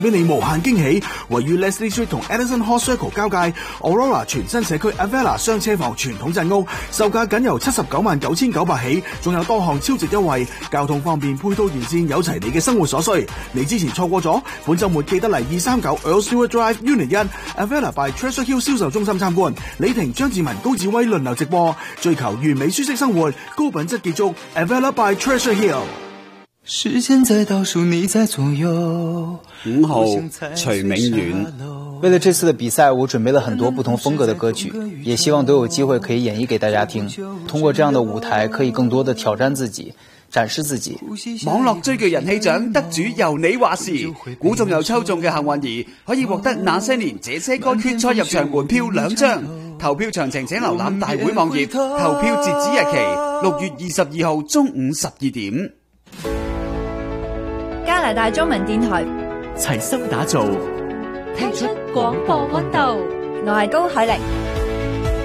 俾你無限驚喜，位於 Leslie Street 同 Edison Hall Circle 交界 Aurora 全新社區 Avella 雙車房傳統鎮屋，售價僅由799900起，仲有多項超值優惠，交通方便，配套完善，有齊你嘅生活所需。你之前錯過咗，本週末記得嚟239 Earl Stewart Drive Unit 1 Avella by Treasure Hill 銷售中心參觀。李婷、張志文、高志威輪流直播，追求完美舒適生活，高品質建築 Avella by Treasure Hill。 時間在倒數，你在左右。 5號徐明遠。 為了這次的比賽，我準備了很多不同風格的歌曲，也希望都有機會可以演繹給大家聽。通過這樣的舞台，可以更多的挑戰自己，展示自己。 網絡追劇人氣獎得主由你話事，估中又抽中嘅幸運兒可以獲得那些年這些歌決賽入場門票2張。投票詳情請瀏覽大會網頁，投票截止日期6月22號中午12點。 加拿大中文電台齊心打造， 踢出廣播溫度。我係高海玲。